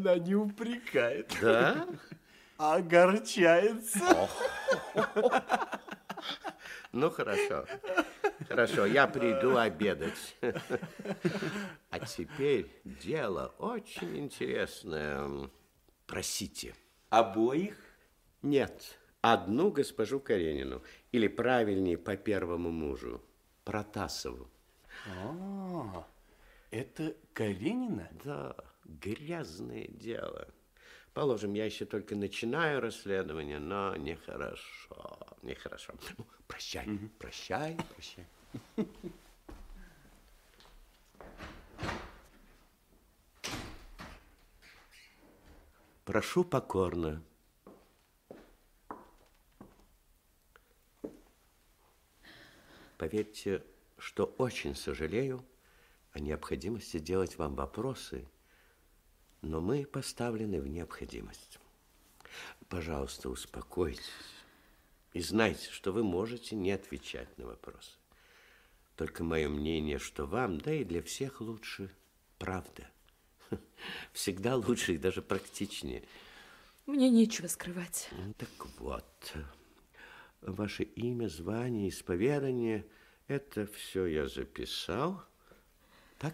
Она не упрекает. Да? А огорчается. Ну, хорошо. Хорошо, я приду обедать. А теперь дело очень интересное. Просите. Обоих? Нет, одну госпожу Каренину. Или правильнее, по первому мужу, Протасову. А, это Каренина? Да, грязное дело. Положим, я еще только начинаю расследование, но нехорошо, нехорошо. Ну, прощай, прощай, прощай. Прошу покорно. Поверьте, что очень сожалею о необходимости делать вам вопросы, но мы поставлены в необходимость. Пожалуйста, успокойтесь и знайте, что вы можете не отвечать на вопросы. Только мое мнение, что вам, да и для всех лучше правда. Всегда лучше и даже практичнее. Мне нечего скрывать. Так вот, ваше имя, звание, исповедание, это все я записал. Так?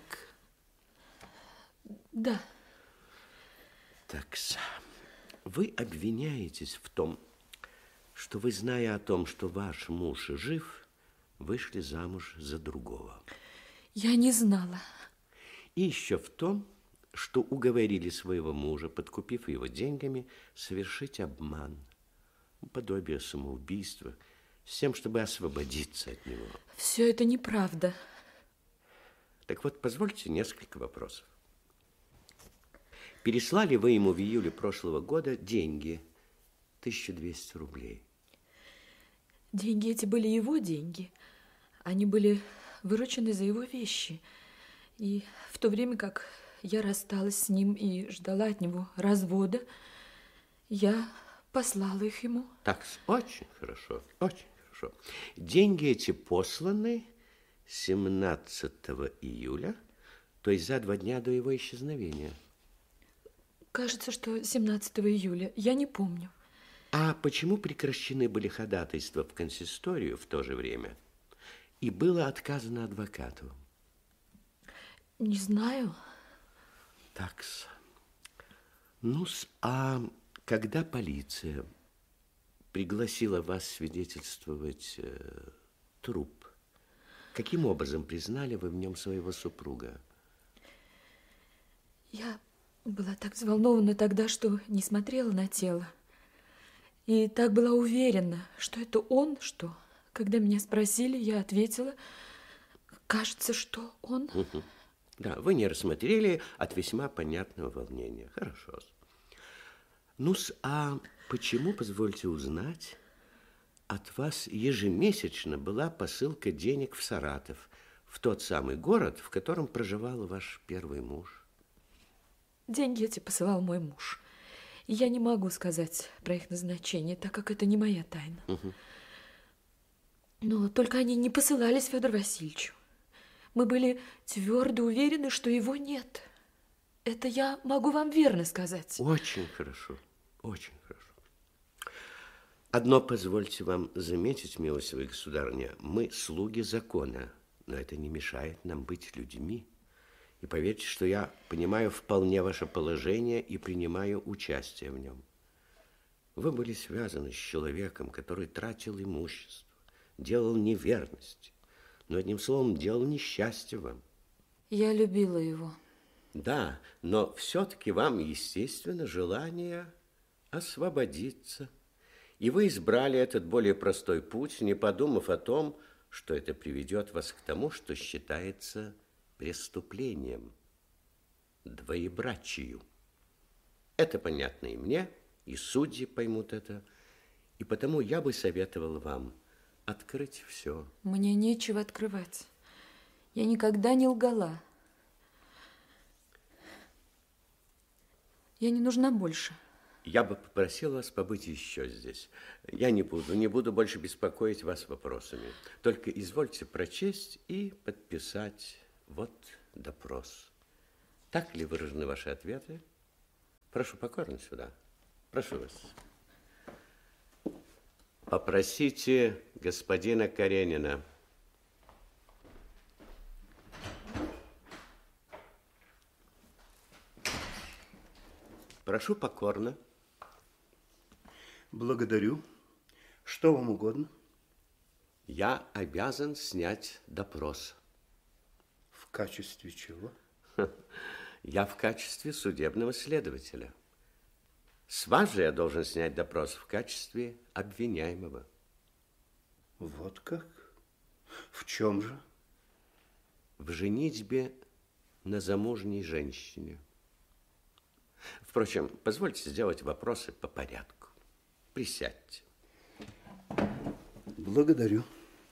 Да. Так, вы обвиняетесь в том, что вы, зная о том, что ваш муж жив, вышли замуж за другого. Я не знала. И еще в том, что уговорили своего мужа, подкупив его деньгами, совершить обман, подобие самоубийства, с тем, чтобы освободиться от него. Все это неправда. Так вот, позвольте несколько вопросов. Переслали вы ему в июле прошлого года деньги, 1200 рублей? Деньги эти были его деньги. Они были выручены за его вещи. И в то время, как я рассталась с ним и ждала от него развода, я послала их ему. Так, очень хорошо, очень хорошо. Деньги эти посланы 17 июля, то есть за 2 дня до его исчезновения. Кажется, что 17 июля. Я не помню. А почему прекращены были ходатайства в консисторию в то же время и было отказано адвокату? Не знаю. Такс. Ну-с, а когда полиция пригласила вас свидетельствовать труп, каким образом признали вы в нем своего супруга? Я была так взволнована тогда, что не смотрела на тело. И так была уверена, что это он, что, когда меня спросили, я ответила, кажется, что он. Да, вы не рассмотрели от весьма понятного волнения. Хорошо. Ну-с, а почему, позвольте узнать, от вас ежемесячно была посылка денег в Саратов, в тот самый город, в котором проживал ваш первый муж? Деньги эти посылал мой муж. И я не могу сказать про их назначение, так как это не моя тайна. Но только они не посылались Федору Васильевичу. Мы были твердо уверены, что его нет. Это я могу вам верно сказать. Очень хорошо, очень хорошо. Одно позвольте вам заметить, милостивая государыня, мы слуги закона, но это не мешает нам быть людьми. И поверьте, что я понимаю вполне ваше положение и принимаю участие в нем. Вы были связаны с человеком, который тратил имущество, делал неверности, но, одним словом, делал несчастье вам. Я любила его. Да, но все-таки вам, естественно, желание освободиться. И вы избрали этот более простой путь, не подумав о том, что это приведет вас к тому, что считается преступлением, двоебрачию. Это понятно и мне, и судьи поймут это, и потому я бы советовал вам открыть все. Мне нечего открывать. Я никогда не лгала. Я не нужна больше. Я бы попросил вас побыть еще здесь. Я не буду больше беспокоить вас вопросами. Только извольте прочесть и подписать. Вот допрос. Так ли выражены ваши ответы? Прошу покорно сюда. Прошу вас. Попросите господина Каренина. Прошу покорно. Благодарю. Что вам угодно? Я обязан снять допрос. В качестве чего? Я в качестве судебного следователя. С вас же я должен снять допрос в качестве обвиняемого. Вот как? В чем же? В женитьбе на замужней женщине. Впрочем, позвольте сделать вопросы по порядку. Присядьте. Благодарю.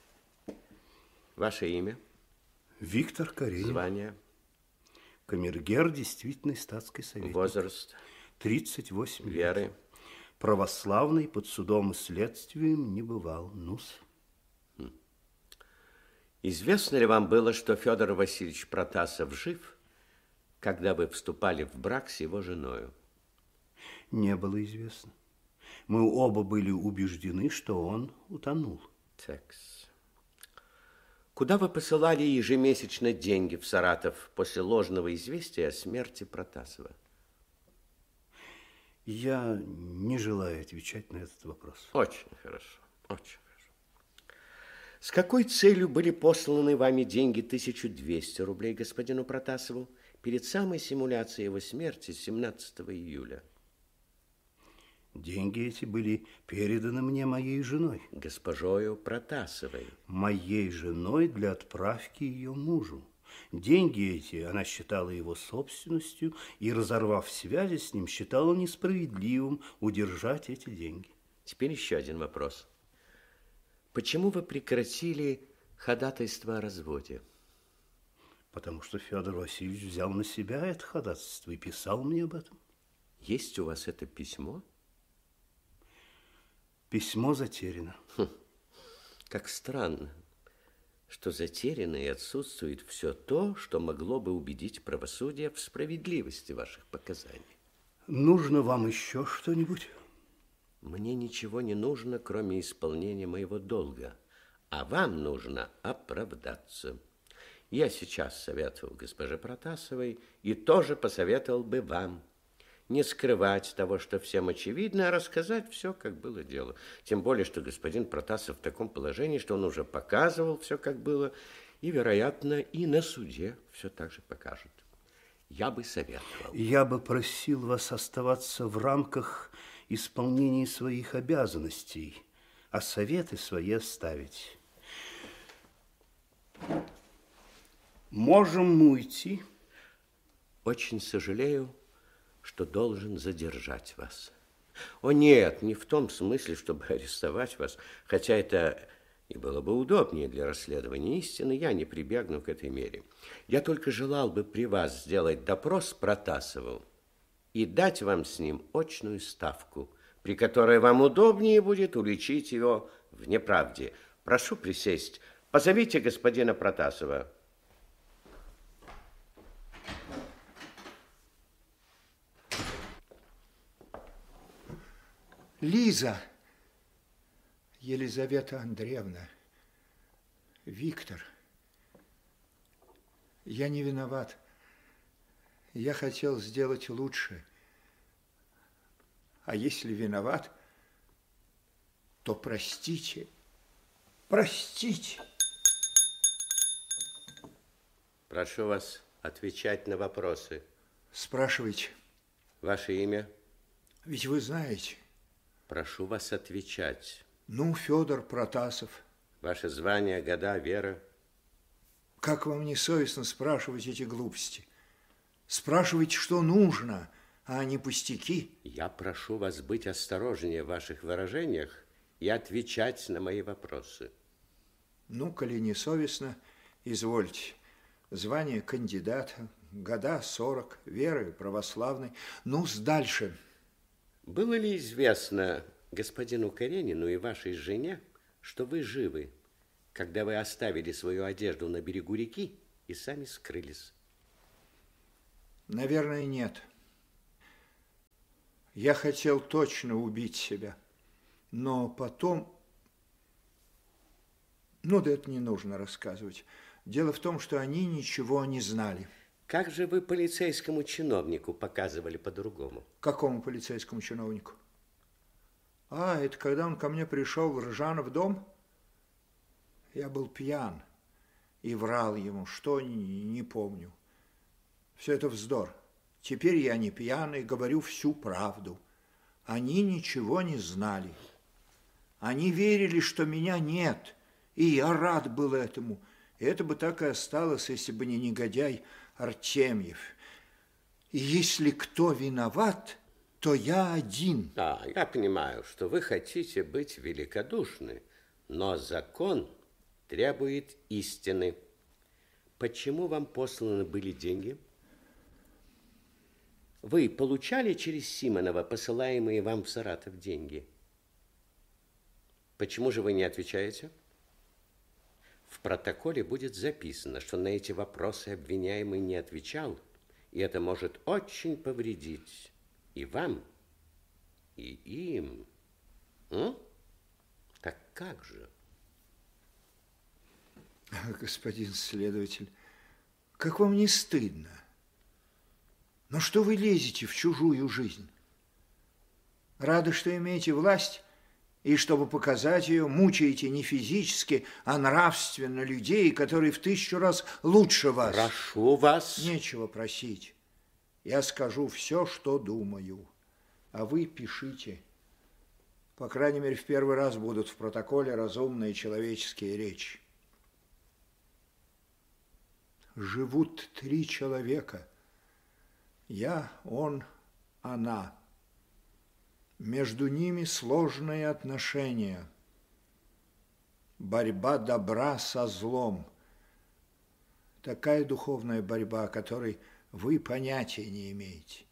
Ваше имя? Виктор Каренин. Звание? Камергер действительный статский советник. Возраст? 38 лет. Веры? Православный, под судом и следствием не бывал. Ну-с. Известно ли вам было, что Федор Васильевич Протасов жив, когда вы вступали в брак с его женою? Не было известно. Мы оба были убеждены, что он утонул. Такс. Куда вы посылали ежемесячно деньги в Саратов после ложного известия о смерти Протасова? Я не желаю отвечать на этот вопрос. Очень хорошо, очень хорошо. С какой целью были посланы вами деньги 1200 рублей господину Протасову перед самой симуляцией его смерти 17 июля? Деньги эти были переданы мне моей женой. Госпожою Протасовой. Моей женой для отправки ее мужу. Деньги эти она считала его собственностью и, разорвав связи с ним, считала несправедливым удержать эти деньги. Теперь еще один вопрос. Почему вы прекратили ходатайство о разводе? Потому что Федор Васильевич взял на себя это ходатайство и писал мне об этом. Есть у вас это письмо? Письмо затеряно. Как странно, что затеряно и отсутствует все то, что могло бы убедить правосудие в справедливости ваших показаний. Нужно вам еще что-нибудь? Мне ничего не нужно, кроме исполнения моего долга, а вам нужно оправдаться. Я сейчас советовал госпоже Протасовой и тоже посоветовал бы вам не скрывать того, что всем очевидно, а рассказать все, как было дело. Тем более, что господин Протасов в таком положении, что он уже показывал все, как было, и, вероятно, и на суде все так же покажет. Я бы советовал. Я бы просил вас оставаться в рамках исполнения своих обязанностей, а советы свои оставить. Можем мы уйти? Очень сожалею, что должен задержать вас. О, нет, не в том смысле, чтобы арестовать вас, хотя это и было бы удобнее для расследования истины, я не прибегну к этой мере. Я только желал бы при вас сделать допрос Протасову и дать вам с ним очную ставку, при которой вам удобнее будет уличить его в неправде. Прошу присесть. Позовите господина Протасова. Лиза, Елизавета Андреевна, Виктор, я не виноват. Я хотел сделать лучше. А если виноват, то простите. Простите. Прошу вас отвечать на вопросы. Спрашивайте. Ваше имя? Ведь вы знаете. Прошу вас отвечать. Ну, Федор Протасов. Ваше звание, года, вера? Как вам не совестно спрашивать эти глупости? Спрашивайте, что нужно, а не пустяки. Я прошу вас быть осторожнее в ваших выражениях и отвечать на мои вопросы. Ну, коли не совестно, извольте. Звание кандидата, года 40, веры православной. Ну-с, дальше. Было ли известно господину Каренину и вашей жене, что вы живы, когда вы оставили свою одежду на берегу реки и сами скрылись? Наверное, нет. Я хотел точно убить себя, но потом... Ну, да это не нужно рассказывать. Дело в том, что они ничего не знали. Как же вы полицейскому чиновнику показывали по-другому? Какому полицейскому чиновнику? А, это когда он ко мне пришел в Ржанов дом. Я был пьян и врал ему, что не помню. Все это вздор. Теперь я не пьяный, говорю всю правду. Они ничего не знали. Они верили, что меня нет, и я рад был этому. И это бы так и осталось, если бы не негодяй Артемьев. И если кто виноват, то я один. Да, я понимаю, что вы хотите быть великодушны, но закон требует истины. Почему вам посланы были деньги? Вы получали через Симонова посылаемые вам в Саратов деньги? Почему же вы не отвечаете? В протоколе будет записано, что на эти вопросы обвиняемый не отвечал, и это может очень повредить и вам, и им. Так как же? Господин следователь, как вам не стыдно? Но что вы лезете в чужую жизнь? Рады, что имеете власть, и чтобы показать ее, мучаете не физически, а нравственно людей, которые в 1000 раз лучше вас. Прошу вас. Нечего просить. Я скажу все, что думаю, а вы пишите. По крайней мере, в первый раз будут в протоколе разумные человеческие речи. Живут 3 человека. Я, он, она. Между ними сложные отношения. Борьба добра со злом. Такая духовная борьба, о которой вы понятия не имеете.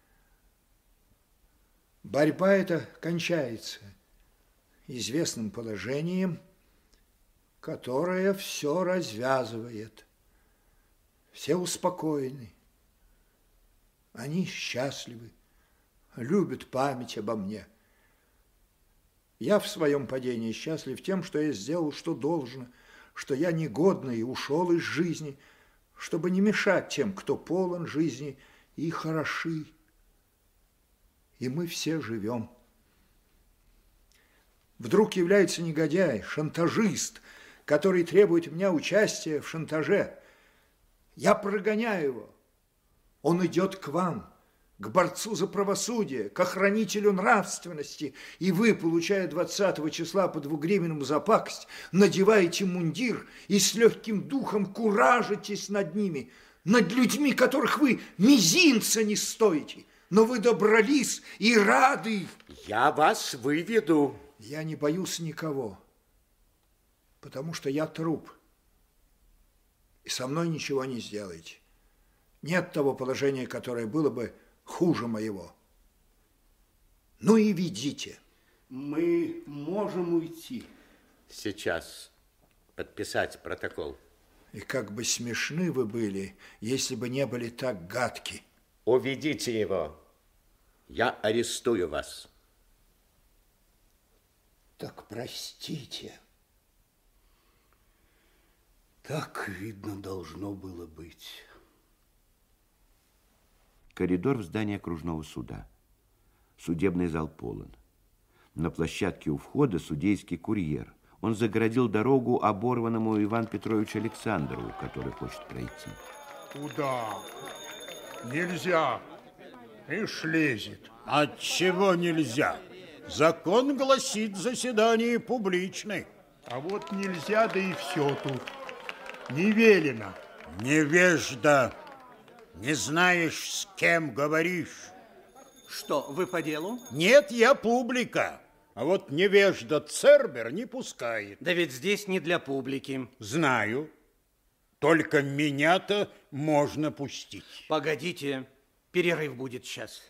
Борьба эта кончается известным положением, которое все развязывает. Все успокоены. Они счастливы, любят память обо мне. Я в своем падении счастлив тем, что я сделал, что должно, что я негодный и ушел из жизни, чтобы не мешать тем, кто полон жизни и хороши. И мы все живем. Вдруг является негодяй, шантажист, который требует у меня участия в шантаже. Я прогоняю его. Он идет к вам, к борцу за правосудие, к охранителю нравственности, и вы, получая 20 числа по 2 гривенам за пакость, надеваете мундир и с легким духом куражитесь над ними, над людьми, которых вы мизинца не стоите, но вы добрались и рады. Я вас выведу. Я не боюсь никого, потому что я труп, и со мной ничего не сделаете. Нет того положения, которое было бы хуже моего. Ну и ведите. Мы можем уйти. Сейчас подписать протокол. И как бы смешны вы были, если бы не были так гадки. Уведите его. Я арестую вас. Так простите. Так, видно, должно было быть. Коридор в здании окружного суда. Судебный зал полон. На площадке у входа судейский курьер. Он загородил дорогу оборванному Ивану Петровичу Александрову, который хочет пройти. Куда? Нельзя. Ишь лезет. Отчего нельзя? Закон гласит, заседание публичное. А вот нельзя, да и все тут. Не велено. Невежда. Не знаешь, с кем говоришь. Что, вы по делу? Нет, я публика. А вот невежда Цербер не пускает. Да ведь здесь не для публики. Знаю. Только меня-то можно пустить. Погодите, перерыв будет сейчас.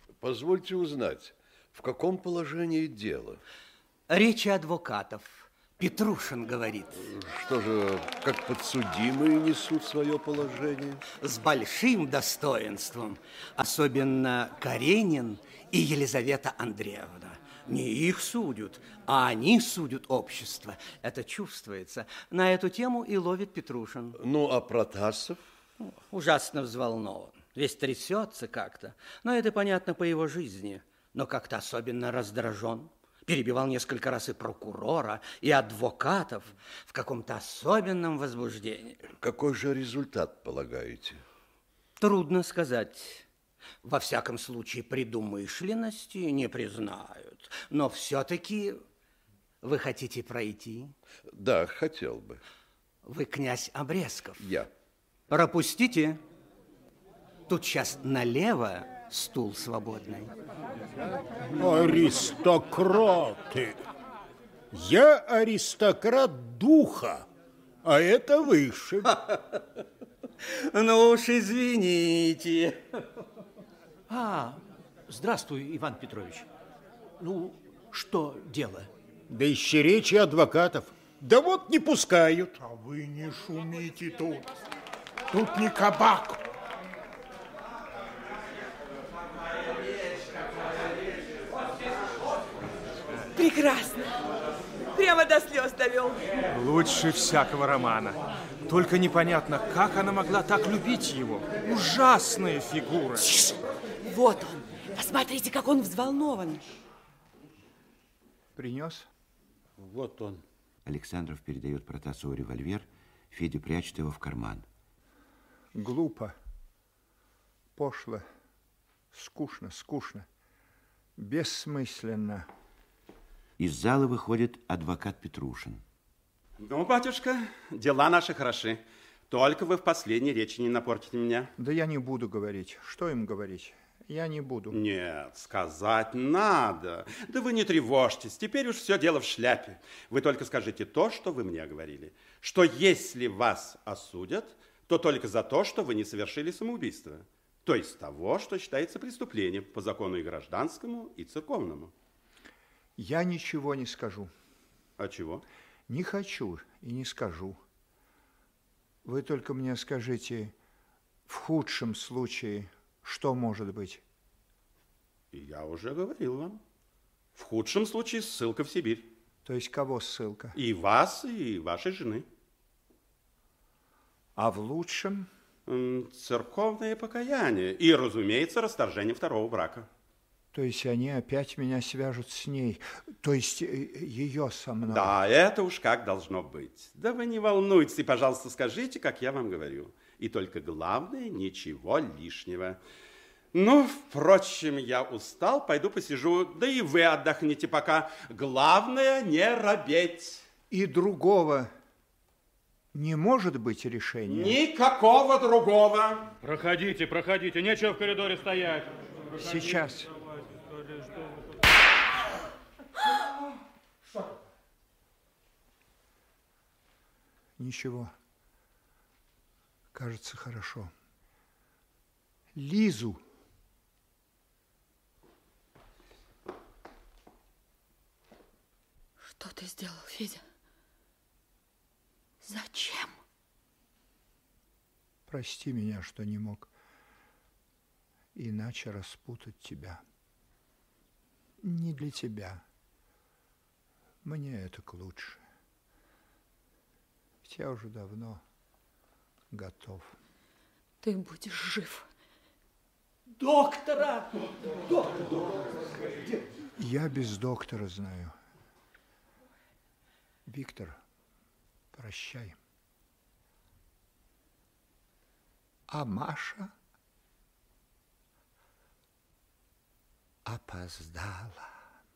Позвольте узнать, в каком положении дело? Речи адвокатов. Петрушин говорит. Что же, как подсудимые несут свое положение? С большим достоинством. Особенно Каренин и Елизавета Андреевна. Не их судят, а они судят общество. Это чувствуется. На эту тему и ловит Петрушин. Ну, а Протасов? Ужасно взволнован. Весь трясется как-то. Но это понятно по его жизни. Но как-то особенно раздражен. Перебивал несколько раз и прокурора, и адвокатов в каком-то особенном возбуждении. Какой же результат полагаете? Трудно сказать. Во всяком случае, предумышленности не признают. Но все-таки вы хотите пройти? Да, хотел бы. Вы князь Обрезков. Я. Пропустите. Тут сейчас налево стул свободный. Аристократы. Я аристократ духа, а это выше. Ну уж извините. Здравствуй, Иван Петрович. Ну, что дело? Да еще речи адвокатов. Да вот не пускают. А вы не шумите тут. Тут не кабак. Прекрасно. Прямо до слез довел. Лучше всякого романа. Только непонятно, как она могла так любить его. Ужасная фигура. Вот он. Посмотрите, как он взволнован. Принес? Вот он. Александров передает Протасову револьвер, Федя прячет его в карман. Глупо, пошло, скучно, бессмысленно. Из зала выходит адвокат Петрушин. Ну, батюшка, дела наши хороши. Только вы в последней речи не напортите меня. Да я не буду говорить. Что им говорить? Я не буду. Нет, сказать надо. Да вы не тревожьтесь, теперь уж все дело в шляпе. Вы только скажите то, что вы мне говорили. Что если вас осудят, то только за то, что вы не совершили самоубийство. То есть того, что считается преступлением по закону и гражданскому, и церковному. Я ничего не скажу. А чего? Не хочу и не скажу. Вы только мне скажите, в худшем случае, что может быть? Я уже говорил вам. В худшем случае ссылка в Сибирь. То есть кого ссылка? И вас, и вашей жены. А в лучшем? Церковное покаяние. И, разумеется, расторжение второго брака. То есть они опять меня свяжут с ней, то есть ее со мной. Да, это уж как должно быть. Да вы не волнуйтесь и, пожалуйста, скажите, как я вам говорю. И только главное, ничего лишнего. Ну, впрочем, я устал, пойду посижу, да и вы отдохните пока. Главное, не робеть. И другого не может быть решения? Никакого другого. Проходите, проходите, нечего в коридоре стоять. Сейчас. Ничего. Кажется, хорошо. Лизу. Что ты сделал, Федя? Зачем? Прости меня, что не мог иначе распутать тебя. Не для тебя. Мне это к лучше. Ведь я уже давно готов. Ты будешь жив. Доктора! Я без доктора знаю. Виктор, прощай. А Маша опоздала.